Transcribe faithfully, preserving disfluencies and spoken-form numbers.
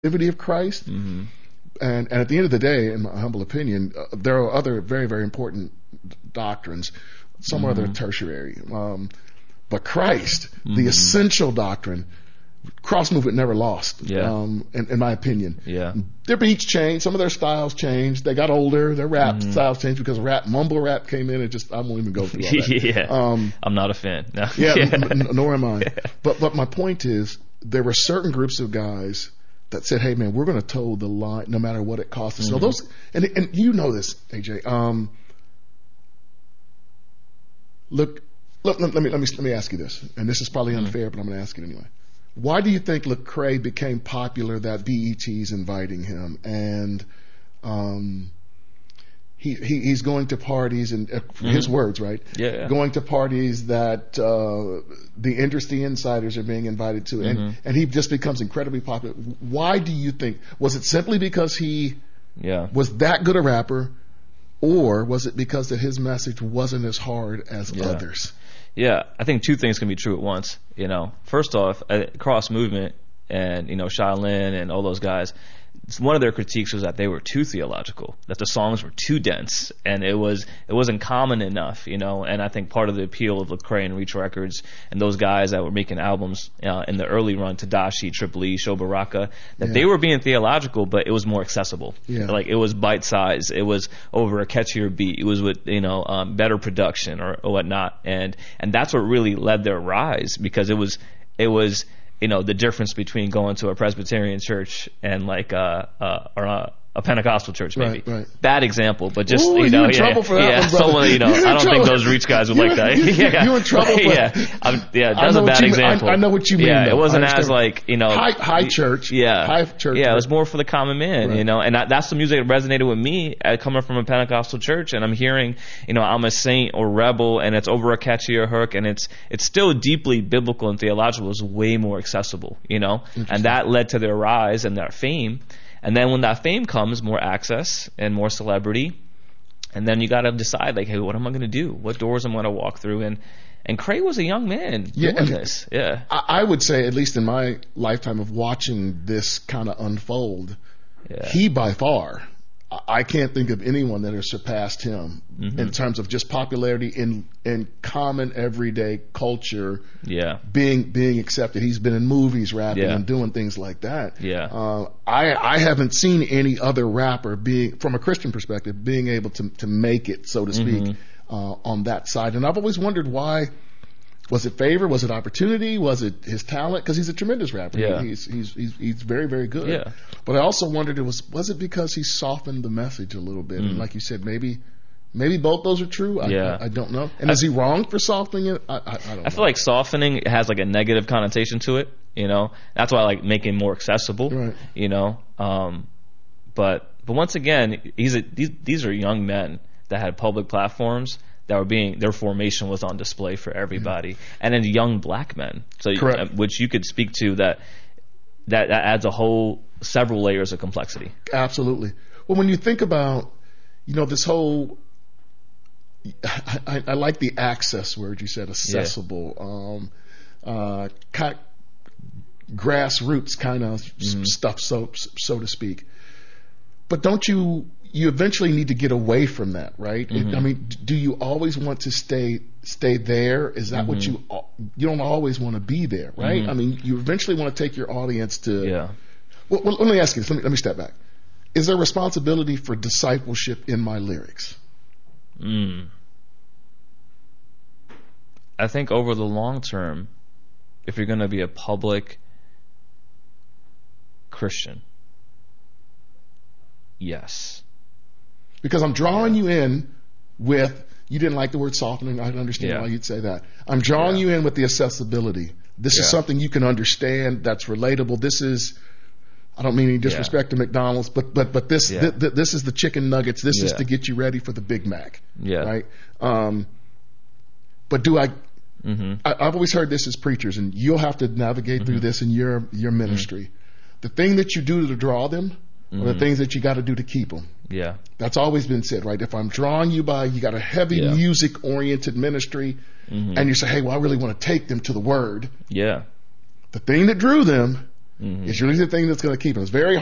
activity of Christ. Mm-hmm. And, and at the end of the day, in my humble opinion, uh, there are other very, very important doctrines. Some Mm-hmm. are other tertiary. Um, but Christ, Mm-hmm. the essential doctrine, cross movement never lost, Yeah. um, in, in my opinion. Yeah. Their beats changed. Some of their styles changed. They got older. Their rap Mm-hmm. styles changed because rap, mumble rap came in. And just, I won't even go through all that. yeah. Um, I'm not a fan. No. yeah, yeah. n- n- nor am I. But but my point is, there were certain groups of guys that said, "Hey, man, we're going to toe the line, no matter what it costs us." Mm-hmm. So those, and and you know this, A J. Um, look, look, let, let me let me let me ask you this, and this is probably unfair, mm-hmm. but I'm going to ask it anyway. Why do you think Lecrae became popular? That B E T's inviting him, and um, he, he he's going to parties, and uh, Mm-hmm. his words, right? Yeah, yeah. Going to parties that uh, the industry insiders are being invited to, and Mm-hmm. and he just becomes incredibly popular. Why do you think? Was it simply because he Yeah. was that good a rapper, or was it because that his message wasn't as hard as Yeah. others? Yeah, I think two things can be true at once. You know, first off, uh, Cross Movement and you know Shaolin and all those guys, one of their critiques was that they were too theological, that the songs were too dense, and it was it wasn't common enough. You know, and I think part of the appeal of Lecrae and Reach Records and those guys that were making albums uh, in the early run, Tadashi, Triple E, Sho Baraka, that Yeah. they were being theological, but it was more accessible. Yeah. Like it was bite sized, it was over a catchier beat, it was with you know um, better production or, or whatnot, and and that's what really led their rise, because it was it was you know the difference between going to a Presbyterian church and like uh, uh or a, a Pentecostal church, maybe. Right, right. Bad example, but just Ooh, you you know, in yeah, trouble for that yeah. one, brother. Someone, you know, You in I don't trouble. think those Reach guys would You like in- that. you- yeah, you in trouble for- yeah, I'm, yeah. It I know doesn't what bad you mean. I- example. I know what you mean, Yeah, though. it wasn't I as understand. like you know High- high church. Yeah, High church. Yeah, it was more for the common man, Right. you know, and that, that's the music that resonated with me uh, coming from a Pentecostal church, and I'm hearing, you know, I'm a saint or rebel, and it's over a catchier hook, and it's it's still deeply biblical and theological. It's way more accessible, you know, and that led to their rise and their fame. And then when that fame comes, more access and more celebrity, and then you got to decide, like, hey, what am I going to do? What doors am I going to walk through? And and Cray was a young man Yeah, doing and- this. Yeah, I, I would say, at least in my lifetime of watching this kind of unfold, yeah, he by far, I- I can't think of anyone that has surpassed him Mm-hmm. in terms of just popularity in in common everyday culture. yeah, Being being accepted, he's been in movies rapping Yeah. and doing things like that. Yeah. uh, I I haven't seen any other rapper being, from a Christian perspective, being able to to make it, so to speak, Mm-hmm. uh, on that side. And I've always wondered why. Was it favor? Was it opportunity? Was it his talent? Because he's a tremendous rapper. Yeah. He's, he's he's he's very, very good. Yeah. But I also wondered, it was was it because he softened the message a little bit? And like you said, maybe maybe both those are true. I, Mm. Yeah. I, I don't know. And is he wrong for softening it? I, I, I don't know. I feel like softening has like a negative connotation to it. You know, that's why I like making more accessible. Right. You know, um, but but once again, he's a, these these are young men that had public platforms that were being, their formation was on display for everybody, and then young black men. So Correct. uh, which you could speak to that that that adds a whole several layers of complexity. Absolutely. Well, when you think about, you know, this whole, I, I, I like the access word you said, accessible, um, uh, kind grassroots kind of Mm-hmm. stuff, so so to speak. But don't you you eventually need to get away from that, right? It, Mm-hmm. I mean, do you always want to stay stay there? Is that what you Mm-hmm. you don't always want to be there, right? I mean, you eventually want to take your audience to. Yeah. Well, well, let me ask you this. Let me, let me step back. Is there responsibility for discipleship in my lyrics? Mm. I think over the long term, if you're going to be a public Christian, yes. Because I'm drawing you in with, you didn't like the word softening. I understand Yeah. why you'd say that. I'm drawing Yeah. you in with the accessibility. This is Yeah. something you can understand, that's relatable. This is, I don't mean any disrespect to McDonald's, but but but this Yeah. th- th- this is the chicken nuggets. This is Yeah. to get you ready for the Big Mac. Yeah. Right. Um, but do I? Mm-hmm. I I've always heard this as preachers, and you'll have to navigate through this in your your ministry. The thing that you do to draw them, or the things that you got to do to keep them. Yeah. That's always been said, right? If I'm drawing you by, you got a heavy Yeah. music oriented ministry, and you say, hey, well, I really want to take them to the word. Yeah. The thing that drew them Mm-hmm. It's usually the thing that's going to keep him. It's very